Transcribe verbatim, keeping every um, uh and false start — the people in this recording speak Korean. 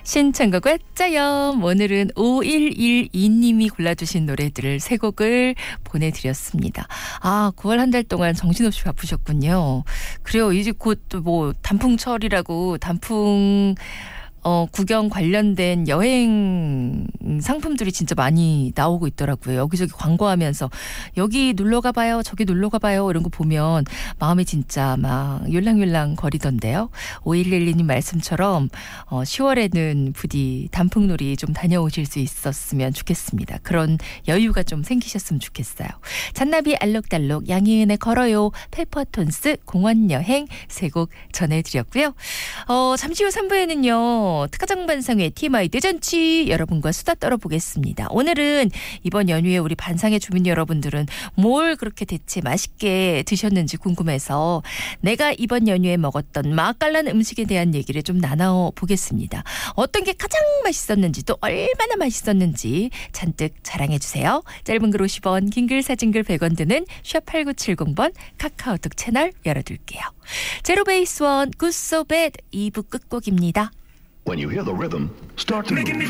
신청곡과 짜염. 오늘은 오일일이 님이 골라주신 노래들을 세 곡을 보내드렸습니다. 아, 구월 한 달 동안 정신없이 바쁘셨군요. 그래요. 이제 곧 또 뭐 단풍철이라고 단풍 어, 구경 관련된 여행 상품들이 진짜 많이 나오고 있더라고요. 여기저기 광고하면서 여기 놀러 가봐요, 저기 놀러 가봐요 이런 거 보면 마음이 진짜 막 율랑율랑 거리던데요. 오일일이 님 말씀처럼 어, 시월에는 부디 단풍놀이 좀 다녀오실 수 있었으면 좋겠습니다. 그런 여유가 좀 생기셨으면 좋겠어요. 잔나비 알록달록, 양희은의 걸어요, 페퍼톤스, 공원여행 세 곡 전해드렸고요. 어, 잠시 후 삼 부에는요. 특가정반상회 티엠아이 대잔치 여러분과 수다 떨어보겠습니다. 오늘은 이번 연휴에 우리 반상회 주민 여러분들은 뭘 그렇게 대체 맛있게 드셨는지 궁금해서 내가 이번 연휴에 먹었던 맛깔난 음식에 대한 얘기를 좀 나눠보겠습니다. 어떤 게 가장 맛있었는지 또 얼마나 맛있었는지 잔뜩 자랑해주세요. 짧은 글 오십 원, 긴 글 사진 글 백 원 드는 샵 팔구칠공 번 카카오톡 채널 열어둘게요. 제로베이스 원 굿소벳 이 부 끝곡입니다. When you hear the rhythm, start to move.